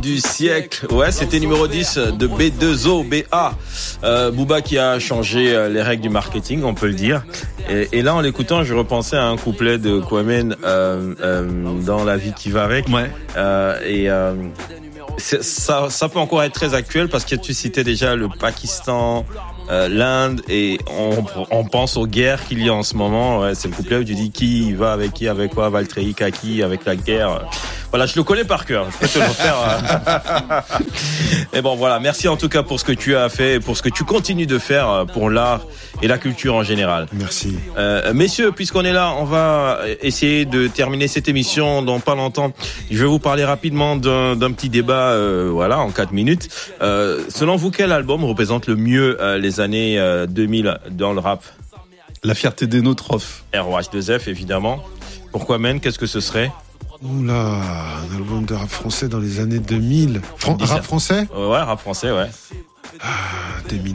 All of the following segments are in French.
du siècle. Ouais, c'était numéro 10 de B2O, BA. Booba qui a changé les règles du marketing, on peut le dire. Et là, en l'écoutant, je repensais à un couplet de Kwame dans La vie qui va avec. Ouais. Ça peut encore être très actuel parce que tu citais déjà le Pakistan, l'Inde, et on pense aux guerres qu'il y a en ce moment. Ouais, c'est le couplet où tu dis qui va avec qui, avec quoi, va le trahir à qui, avec la guerre. Voilà, je le connais par cœur. Je peux te le refaire. Et bon, voilà. Merci en tout cas pour ce que tu as fait et pour ce que tu continues de faire pour l'art et la culture en général. Merci. Messieurs, puisqu'on est là, on va essayer de terminer cette émission dans pas longtemps. Je vais vous parler rapidement d'un petit débat, voilà, en 4 minutes. Selon vous, quel album représente le mieux les années 2000 dans le rap? La fierté des nôtres, ROH2F, évidemment. Pourquoi même? Qu'est-ce que ce serait? Oula, un album de rap français dans les années 2000. Rap français? Ouais, rap français, ouais. 2000,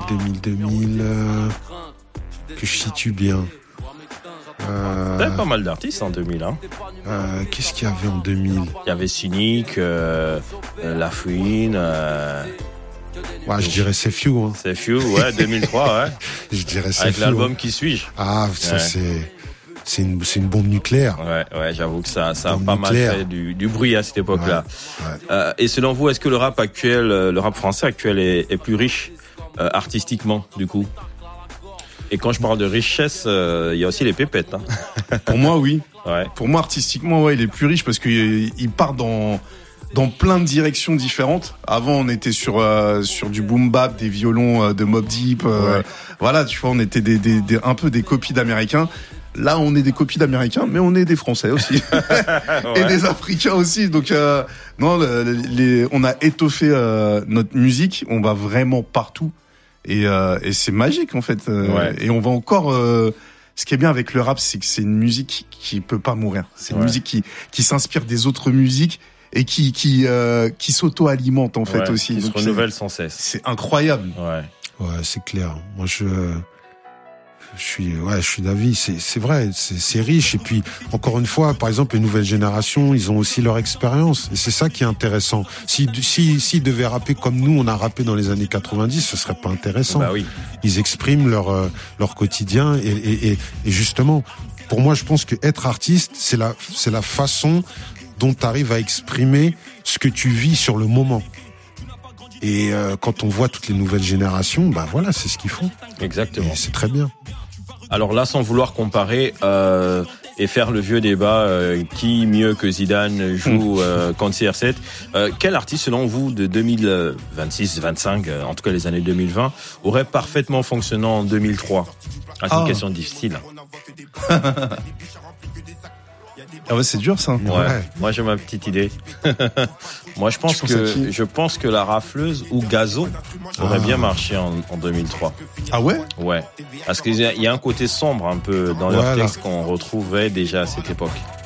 que je situe bien. Il y avait pas mal d'artistes en 2000, hein. Qu'est-ce qu'il y avait en 2000? Il y avait Cynic, La Fouine, ouais, je dirais C'est Few, hein. C'est Few, ouais, 2003, ouais. Je dirais C'est avec Few. l'album hein. Qui suis-je? Ah, ça, ouais. C'est une bombe nucléaire. Ouais, j'avoue que ça a pas mal fait du bruit à cette époque-là. Ouais. Et selon vous, est-ce que le rap actuel, le rap français actuel est plus riche artistiquement, du coup? Et quand je parle de richesse, il y a aussi les pépettes, hein. Pour moi, oui. Ouais. Pour moi, artistiquement, ouais, il est plus riche parce qu'il part dans plein de directions différentes. Avant, on était sur du boom bap, des violons de Mobb Deep. Voilà, tu vois, on était un peu des copies d'Américains. Là, on est des copies d'Américains, mais on est des Français aussi. Ouais. Et des Africains aussi. Donc, non, on a étoffé notre musique. On va vraiment partout. Et c'est magique, en fait. Ouais. Et on va encore... ce qui est bien avec le rap, c'est que c'est une musique qui peut pas mourir. C'est une musique qui s'inspire des autres musiques et qui s'auto-alimente, en fait, aussi. Qui donc se renouvelle sans cesse. C'est incroyable. Ouais, c'est clair. Moi, je suis d'avis. C'est vrai, c'est riche. Et puis, encore une fois, par exemple, les nouvelles générations, ils ont aussi leur expérience. Et c'est ça qui est intéressant. S'ils devaient rapper comme nous, on a rappé dans les années 90, ce serait pas intéressant. Bah oui. Ils expriment leur quotidien. Et justement, pour moi, je pense que être artiste, c'est la façon dont tu arrives à exprimer ce que tu vis sur le moment. Et quand on voit toutes les nouvelles générations, bah voilà, c'est ce qu'ils font. Exactement. Et c'est très bien. Alors là, sans vouloir comparer et faire le vieux débat, qui mieux que Zidane joue contre CR7, quel artiste selon vous de 2026, 25, en tout cas les années 2020, aurait parfaitement fonctionné en 2003? C'est une question difficile. Ah ouais, c'est dur ça. Ouais. Moi j'ai ma petite idée. Moi je pense que la Rafleuse ou Gazo aurait bien marché en 2003. Ah ouais? Ouais. Parce qu'il y a un côté sombre un peu dans leur texte qu'on retrouvait déjà à cette époque.